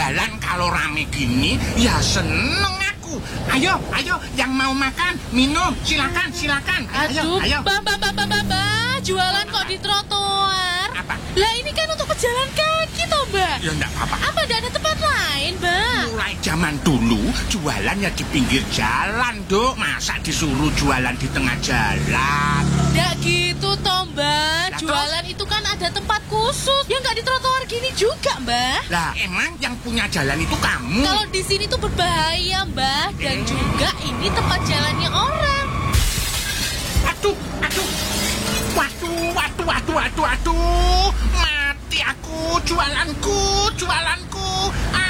jualan kalau rame gini, ya seneng aku. Ayo, yang mau makan, minum, silakan. Aduh, Ayo. Mbak, jualan kok di trotoar? Apa? Lah ini kan untuk pejalan kaki toh, Mbak. Ya enggak apa-apa. Apa tidak ada tempat lain, Mbak? Mulai zaman dulu, jualan ya di pinggir jalan, Dok. Masa disuruh jualan di tengah jalan? Nggak gitu toh, Mbak. Lah, Jualan itu kan ada tempat khusus. Ya nggak di trotoar gini juga, Mbak. Lah, emang yang punya jalan itu kamu? Kalau di sini tuh berbahaya, Mbak. Dan juga ini tempat jalannya orang. Aduh. Waduh. Mati aku, jualanku.